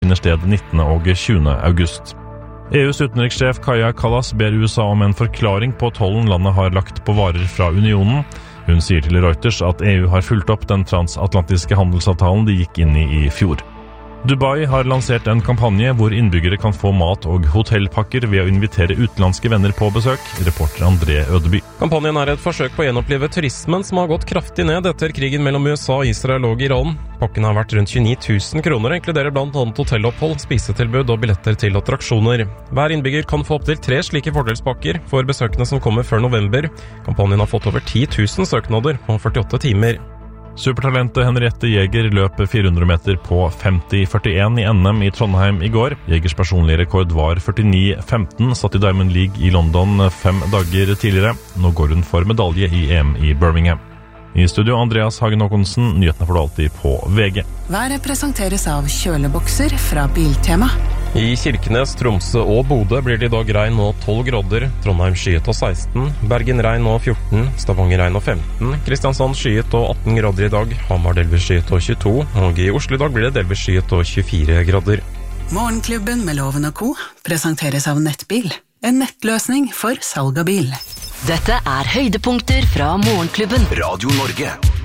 finner sted 19. og 20. august. EUs utenrikssjef Kaja Kallas ber USA om en forklaring på tollen landet har lagt på varer fra unionen. Hun sier til Reuters at EU har fulgt opp den transatlantiske handelsavtalen de gikk inn i fjor. Dubai har lansert en kampanje hvor innbyggere kan få mat- og hotellpakker ved å invitere utenlandske venner på besøk, reporter André Ødeby. Kampanjen er et forsøk på å gjenopplive turismen som har gått kraftig ned etter krigen mellom USA, Israel og Iran. Pakken har vært rundt 29 000 kroner og inkluderer blant annet hotellopphold, spisetilbud og billetter til attraksjoner. Hver innbygger kan få opp til 3 slike fordelspakker for besøkende som kommer før november. Kampanjen har fått over 10 000 søknader på 48 timer. Supertalentet Henriette Jæger løp 400 meter på 50,41 i NM i Trondheim i går. Jægers personlige rekord var 49,15, satt i Diamond League i London 5 dager tidligere. Nå går hun for medalje i EM i Birmingham. I studio Andreas Hagen Håkonsen, nyhetene får du alltid på VG. Været presenteres av kjølebokser fra Biltema. I Kirkenes, Tromsø og Bodø blir det i dag regn og 12 grader, Trondheim skyet og 16, Bergen regn og 14, Stavanger regn og 15, Kristiansand skyet og 18 grader i dag, Hamar delvis skyet og 22, og i Oslo i dag blir det delvis skyet og 24 grader. Morgenklubben med Loven og Co. presenteres av Nettbil, en nettløsning for salg av bil. Dette er høydepunkter fra Morgenklubben. Radio Norge.